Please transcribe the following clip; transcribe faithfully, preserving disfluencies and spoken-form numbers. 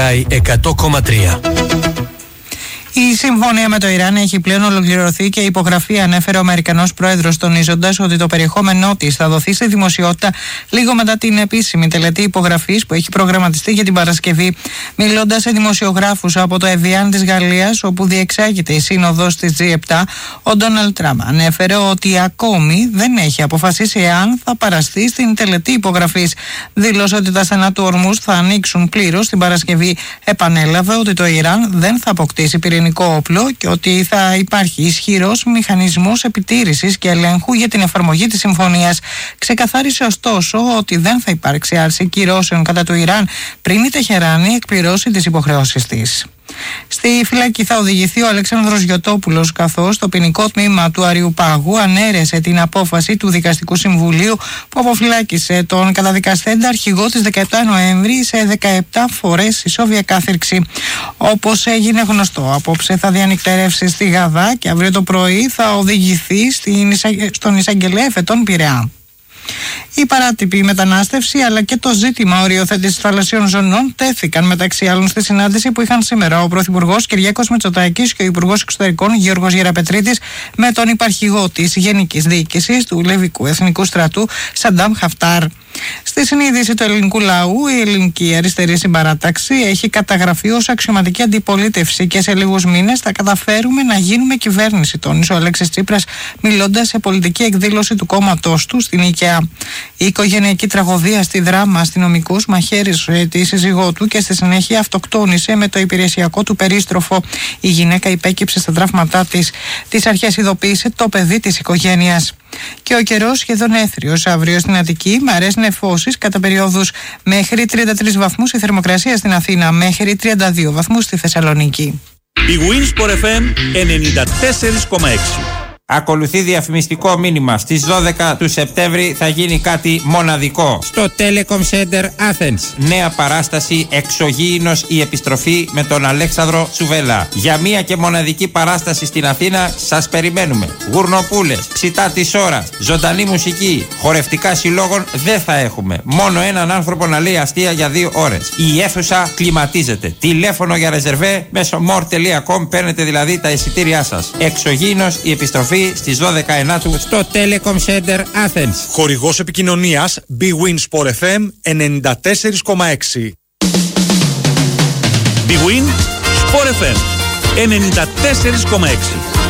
εκατό κόμμα τρία. Η συμφωνία με το Ιράν έχει πλέον ολοκληρωθεί και η υπογραφή ανέφερε ο Αμερικανός πρόεδρος, τονίζοντας ότι το περιεχόμενό της θα δοθεί στη δημοσιότητα λίγο μετά την επίσημη τελετή υπογραφής που έχει προγραμματιστεί για την Παρασκευή. Μιλώντας σε δημοσιογράφους από το Εβιάν της Γαλλίας, όπου διεξάγεται η σύνοδος της τζι επτά, ο Ντόναλντ Τραμπ ανέφερε ότι ακόμη δεν έχει αποφασίσει εάν θα παραστεί στην τελετή υπογραφής. Δήλωσε ότι τα στενά του Ορμούζ θα ανοίξουν πλήρως την Παρασκευή. Επανέλαβε ότι το Ιράν δεν θα αποκτήσει πυρηνικό όπλο και ότι θα υπάρχει ισχυρός μηχανισμός επιτήρησης και ελέγχου για την εφαρμογή της συμφωνίας. Ξεκαθάρισε ωστόσο ότι δεν θα υπάρξει άρση κυρώσεων κατά του Ιράν πριν η Τεχεράνη εκπληρώσει τις υποχρεώσεις της. Στη φυλακή θα οδηγηθεί ο Αλέξανδρος Γιωτόπουλος, καθώς το ποινικό τμήμα του Αριουπάγου ανέρεσε την απόφαση του Δικαστικού Συμβουλίου που αποφυλάκησε τον καταδικαστέντα αρχηγό της δεκαεπτά Νοέμβρη σε δεκαεπτά φορές ισόβια κάθυρξη. Όπως έγινε γνωστό, απόψε θα διανυκτερεύσει στη Γαδά και αύριο το πρωί θα οδηγηθεί στην, στον εισαγγελέα εφετών Πειραιά. Η παράτυπη μετανάστευση αλλά και το ζήτημα οριοθέτησης θαλασσιών ζωνών τέθηκαν μεταξύ άλλων στη συνάντηση που είχαν σήμερα ο Πρωθυπουργός Κυριάκος Μητσοτάκης και ο Υπουργός Εξωτερικών Γιώργος Γεραπετρίτης με τον υπαρχηγό της Γενικής Διοίκησης του Λιβικού Εθνικού Στρατού Σαντάμ Χαφτάρ. Στη συνείδηση του ελληνικού λαού, η ελληνική αριστερή συμπαράταξη έχει καταγραφεί ως αξιωματική αντιπολίτευση και σε λίγους μήνες θα καταφέρουμε να γίνουμε κυβέρνηση, τόνισε ο Αλέξης Τσίπρας, μιλώντας σε πολιτική εκδήλωση του κόμματός του στην ΙΚΑ. Η οικογενειακή τραγωδία στη Δράμα, αστυνομικούς μαχαίρισε τη σύζυγό του και στη συνέχεια αυτοκτόνησε με το υπηρεσιακό του περίστροφο. Η γυναίκα υπέκυψε στα τραύματά της. Τις αρχές ειδοποίησε το παιδί της οικογένειας. Και ο καιρός σχεδόν έθριος αύριο στην Αττική, με αραιές νεφώσεις κατά περιόδους μέχρι τριάντα τρεις βαθμούς η θερμοκρασία στην Αθήνα, μέχρι τριάντα δύο βαθμούς στη Θεσσαλονίκη. Η Winsport εφ εμ ενενήντα τέσσερα κόμμα έξι. Ακολουθεί διαφημιστικό μήνυμα. Στις δώδεκα του Σεπτέμβρη θα γίνει κάτι μοναδικό στο Telecom Center Athens. Νέα παράσταση Εξωγήινος η επιστροφή με τον Αλέξανδρο Τσουβέλα. Για μία και μοναδική παράσταση στην Αθήνα σας περιμένουμε. Γουρνοπούλες, ψητά της ώρας, ζωντανή μουσική, χορευτικά συλλόγων δεν θα έχουμε. Μόνο έναν άνθρωπο να λέει αστεία για δύο ώρες. Η αίθουσα κλιματίζεται. Τηλέφωνο για ρεζερβέ μέσω more τελεία com, παίρνετε δηλαδή τα εισιτήριά σας. Εξωγήινος η επιστροφή στις δώδεκα Ενάτου στο Telecom Center Athens. Χορηγός επικοινωνίας Bwin Sport εφ εμ ενενήντα τέσσερα κόμμα έξι. Bwin Sport εφ εμ ενενήντα τέσσερα κόμμα έξι.